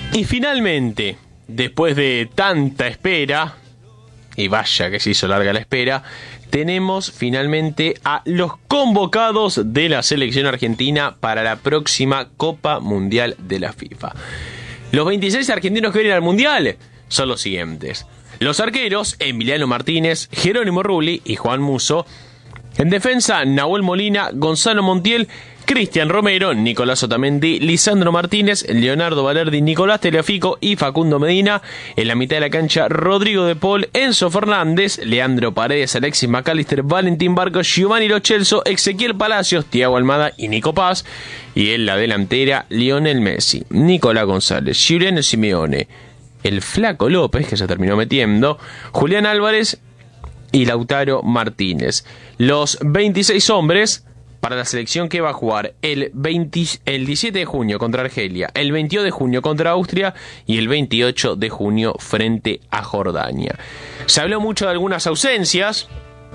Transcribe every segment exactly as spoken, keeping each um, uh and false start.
Y finalmente, después de tanta espera, y vaya que se hizo larga la espera, tenemos finalmente a los convocados de la selección argentina para la próxima Copa Mundial de la FIFA. Los veintiséis argentinos que vienen al Mundial son los siguientes: los arqueros, Emiliano Martínez, Jerónimo Rulli y Juan Musso. En defensa, Nahuel Molina, Gonzalo Montiel, Cristian Romero, Nicolás Otamendi, Lisandro Martínez, Leonardo Valerdi, Nicolás Telefico y Facundo Medina. En la mitad de la cancha, Rodrigo de Paul, Enzo Fernández, Leandro Paredes, Alexis McAllister, Valentín Barcos, Giovanni Lo Celso, Ezequiel Palacios, Thiago Almada y Nico Paz. Y en la delantera, Lionel Messi, Nicolás González, Giuliano Simeone, el Flaco López, que se terminó metiendo, Julián Álvarez y Lautaro Martínez. Los veintiséis hombres para la selección que va a jugar el, veinte, el diecisiete de junio contra Argelia, el veintidós de junio contra Austria y el veintiocho de junio frente a Jordania. Se habló mucho de algunas ausencias,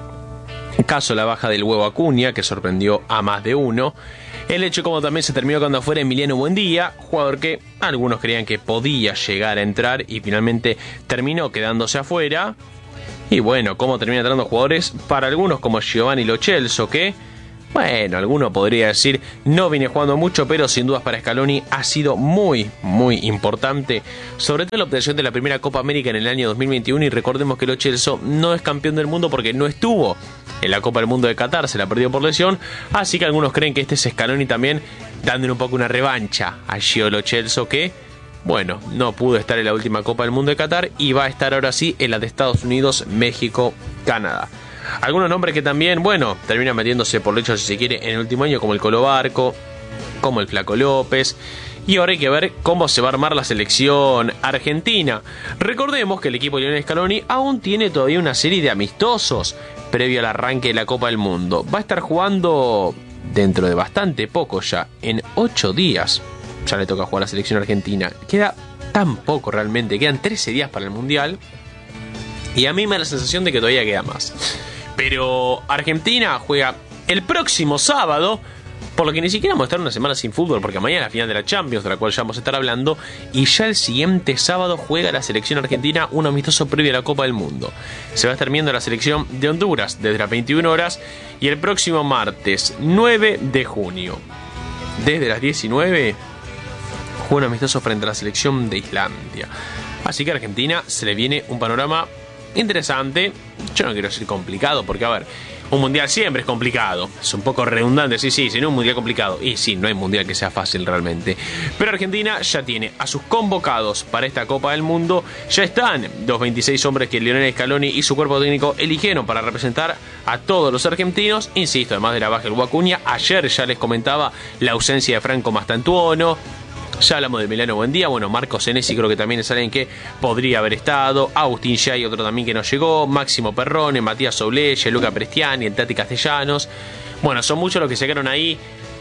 caso la baja del Huevo Acuña, que sorprendió a más de uno. El hecho como también se terminó cuando fuera Emiliano Buendía, jugador que algunos creían que podía llegar a entrar y finalmente terminó quedándose afuera. Y bueno, cómo termina entrando jugadores para algunos como Giovanni Lo Celso, que, bueno, alguno podría decir no viene jugando mucho, pero sin dudas para Scaloni ha sido muy, muy importante, sobre todo la obtención de la primera Copa América en el año dos mil veintiuno. Y recordemos que Lo Celso no es campeón del mundo porque no estuvo en la Copa del Mundo de Qatar, se la perdió por lesión, así que algunos creen que este es Scaloni también dándole un poco una revancha a Gio Lo Celso, que, bueno, no pudo estar en la última Copa del Mundo de Qatar y va a estar ahora sí en la de Estados Unidos, México, Canadá. Algunos nombres que también, bueno, terminan metiéndose por lecho si se quiere en el último año, como el Colo Barco, como el Flaco López. Y ahora hay que ver cómo se va a armar la selección argentina. Recordemos que el equipo de Lionel Scaloni aún tiene todavía una serie de amistosos previo al arranque de la Copa del Mundo. Va a estar jugando dentro de bastante poco ya, en ocho días. Ya le toca jugar a la selección argentina. Queda tan poco realmente, quedan trece días para el Mundial. Y a mí me da la sensación de que todavía queda más. Pero Argentina juega el próximo sábado, por lo que ni siquiera vamos a estar una semana sin fútbol, porque mañana es la final de la Champions, de la cual ya vamos a estar hablando, y ya el siguiente sábado juega la selección argentina un amistoso previo a la Copa del Mundo. Se va a estar viendo la selección de Honduras desde las veintiuna horas, y el próximo martes nueve de junio, desde las diecinueve, juega un amistoso frente a la selección de Islandia. Así que a Argentina se le viene un panorama interesante. Yo no quiero decir complicado, porque a ver, un mundial siempre es complicado, es un poco redundante, sí, sí, sino un mundial complicado, y sí, no hay mundial que sea fácil realmente, pero Argentina ya tiene a sus convocados para esta Copa del Mundo. Ya están los veintiséis hombres que Lionel Scaloni y su cuerpo técnico eligieron para representar a todos los argentinos, insisto, además de la baja del Huevo Acuña. Ayer ya les comentaba la ausencia de Franco Mastantuono. Ya hablamos de Emiliano Buendía, bueno, Marco Senesi creo que también es alguien que podría haber estado, Agustín Yay, otro también que no llegó, Máximo Perrone, Matías Souleye, Luca Prestiani, el Tati Castellanos. Bueno, son muchos los que se quedaron ahí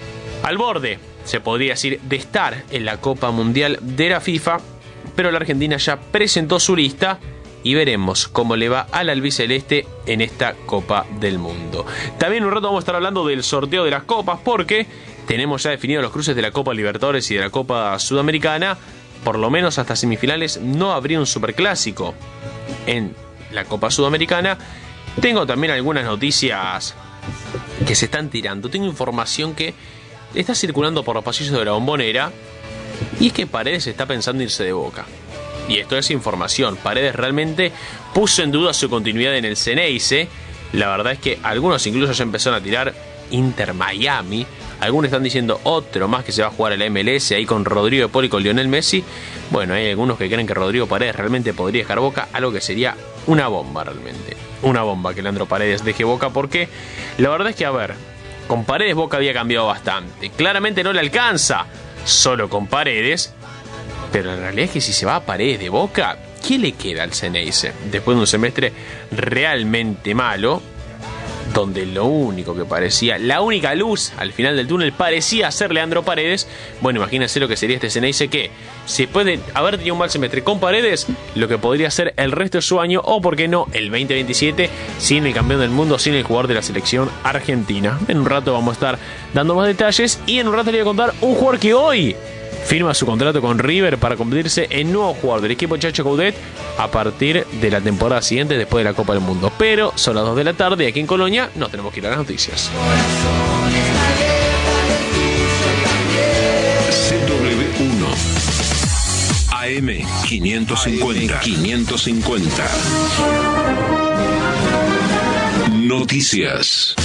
al borde, se podría decir, de estar en la Copa Mundial de la FIFA, pero la Argentina ya presentó su lista y veremos cómo le va al albiceleste en esta Copa del Mundo. También un rato vamos a estar hablando del sorteo de las copas, porque tenemos ya definidos los cruces de la Copa Libertadores y de la Copa Sudamericana. Por lo menos hasta semifinales no habría un superclásico en la Copa Sudamericana. Tengo también algunas noticias que se están tirando. Tengo información que está circulando por los pasillos de la Bombonera, y es que Paredes está pensando irse de Boca. Y esto es información. Paredes realmente puso en duda su continuidad en el Xeneize. La verdad es que algunos incluso ya empezaron a tirar Inter Miami. Algunos están diciendo otro más que se va a jugar a la M L S ahí con Rodrigo de Paul y con Lionel Messi. Bueno, hay algunos que creen que Rodrigo Paredes realmente podría dejar Boca, algo que sería una bomba realmente. Una bomba que Leandro Paredes deje Boca, porque la verdad es que, a ver, con Paredes Boca había cambiado bastante. Claramente no le alcanza solo con Paredes, pero la realidad es que si se va a Paredes de Boca, ¿qué le queda al Xeneize? Después de un semestre realmente malo, donde lo único que parecía, la única luz al final del túnel parecía ser Leandro Paredes. Bueno, imagínense lo que sería este Xeneize, que se puede haber tenido un mal semestre con Paredes, lo que podría ser el resto de su año, o por qué no el veinte veintisiete, sin el campeón del mundo, sin el jugador de la selección argentina. En un rato vamos a estar dando más detalles, y en un rato les voy a contar un jugador que hoy firma su contrato con River para convertirse en nuevo jugador del equipo Chacho Coudet a partir de la temporada siguiente, después de la Copa del Mundo. Pero son las dos de la tarde y aquí en Colonia nos tenemos que ir a las noticias. C W uno A M quinientos cincuenta. quinientos cincuenta. Noticias.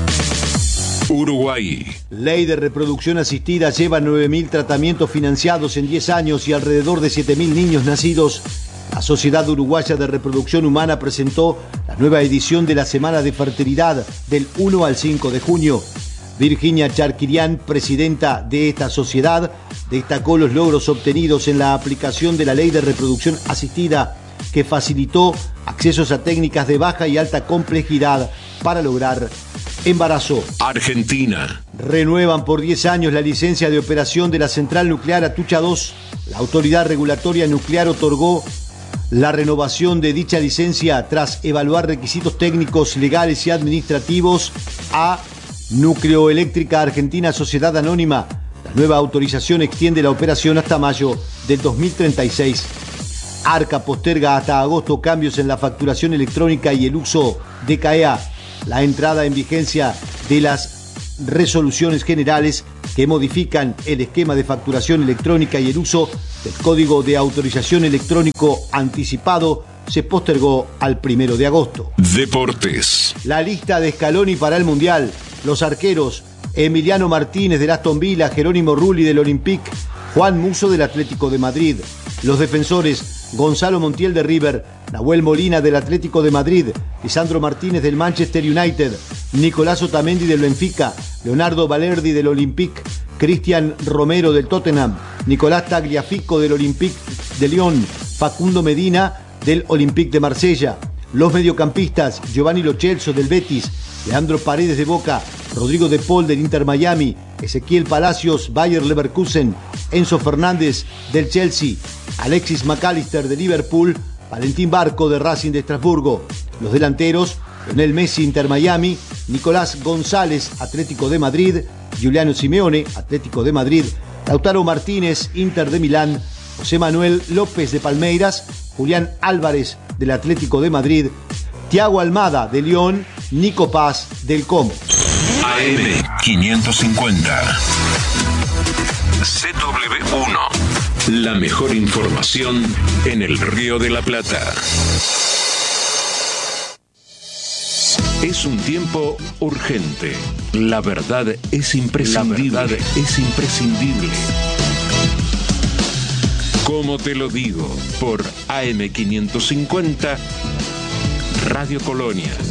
Uruguay. Ley de reproducción asistida lleva nueve mil tratamientos financiados en diez años y alrededor de siete mil niños nacidos. La Sociedad Uruguaya de Reproducción Humana presentó la nueva edición de la Semana de Fertilidad del uno al cinco de junio. Virginia Charquirian, presidenta de esta sociedad, destacó los logros obtenidos en la aplicación de la Ley de Reproducción Asistida, que facilitó accesos a técnicas de baja y alta complejidad para lograr embarazo. Argentina. Renuevan por diez años la licencia de operación de la central nuclear Atucha dos. La Autoridad Regulatoria Nuclear otorgó la renovación de dicha licencia tras evaluar requisitos técnicos, legales y administrativos a Nucleoeléctrica Argentina Sociedad Anónima. La nueva autorización extiende la operación hasta mayo del dos mil treinta y seis. Arca posterga hasta agosto cambios en la facturación electrónica y el uso de C A E A. La entrada en vigencia de las resoluciones generales que modifican el esquema de facturación electrónica y el uso del código de autorización electrónico anticipado se postergó al primero de agosto. Deportes. La lista de Scaloni para el Mundial. Los arqueros: Emiliano Martínez del Aston Villa, Jerónimo Rulli del Olympique, Juan Musso del Atlético de Madrid. Los defensores: Gonzalo Montiel de River, Nahuel Molina del Atlético de Madrid, Lisandro Martínez del Manchester United, Nicolás Otamendi del Benfica, Leonardo Balerdi del Olympique, Cristian Romero del Tottenham, Nicolás Tagliafico del Olympique de Lyon, Facundo Medina del Olympique de Marsella. Los mediocampistas: Giovanni Lo Celso del Betis, Leandro Paredes de Boca, Rodrigo de Paul del Inter Miami, Ezequiel Palacios, Bayer Leverkusen, Enzo Fernández del Chelsea, Alexis McAllister de Liverpool, Valentín Barco de Racing de Estrasburgo. Los delanteros: Lionel Messi, Inter Miami, Nicolás González, Atlético de Madrid, Giuliano Simeone, Atlético de Madrid, Lautaro Martínez, Inter de Milán, José Manuel López de Palmeiras, Julián Álvarez del Atlético de Madrid, Thiago Almada de Lyon, Nico Paz del Como. A M quinientos cincuenta. C W uno. La mejor información en el Río de la Plata. Es un tiempo urgente. La verdad es imprescindible. La verdad es imprescindible. Como te lo digo, por A M quinientos cincuenta, Radio Colonia.